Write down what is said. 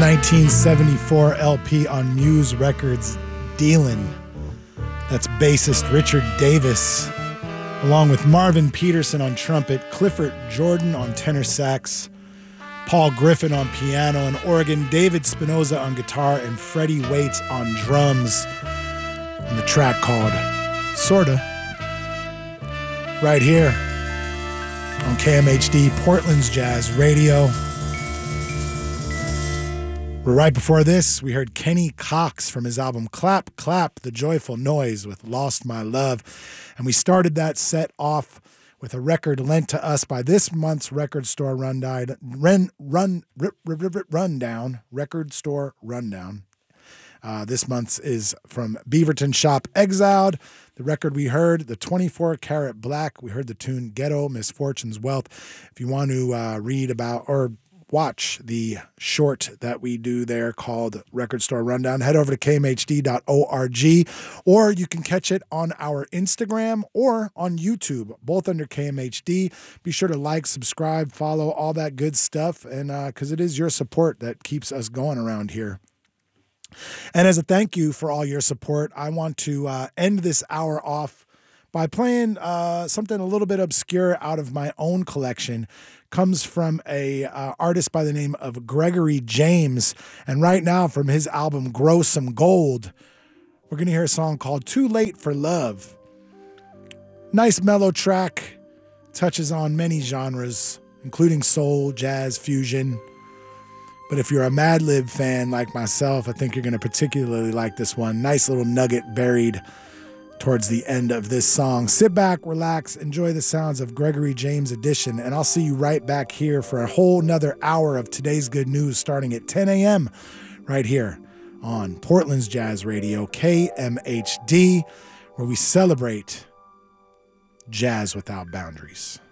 1974 LP on Muse Records, Dealin'. That's bassist Richard Davis, along with Marvin Peterson on trumpet, Clifford Jordan on tenor sax, Paul Griffin on piano and organ, David Spinoza on guitar, and Freddie Waits on drums. And the track called Sorta. Right here on KMHD, Portland's Jazz Radio. Right before this, we heard Kenny Cox from his album Clap, Clap, The Joyful Noise with Lost My Love. And we started that set off with a record lent to us by this month's Record Store Rundown. Record Store Rundown. This month's is from Beaverton Shop Exiled. The record we heard, the 24 Karat Black. We heard the tune Ghetto Misfortune's Wealth. If you want to read about or watch the short that we do there called Record Store Rundown, head over to kmhd.org, or you can catch it on our Instagram or on YouTube, both under KMHD. Be sure to like, subscribe, follow, all that good stuff, and because it is your support that keeps us going around here. And as a thank you for all your support, I want to end this hour off by playing something a little bit obscure out of my own collection. Comes from a artist by the name of Gregory James. And right now from his album Grow Some Gold, we're going to hear a song called Too Late for Love. Nice mellow track, touches on many genres, including soul, jazz, fusion. But if you're a Madlib fan like myself, I think you're going to particularly like this one. Nice little nugget buried towards the end of this song. Sit back, relax, enjoy the sounds of Gregory James Edition, and I'll see you right back here for a whole nother hour of today's good news starting at 10 a.m. right here on Portland's Jazz Radio, KMHD, where we celebrate jazz without boundaries.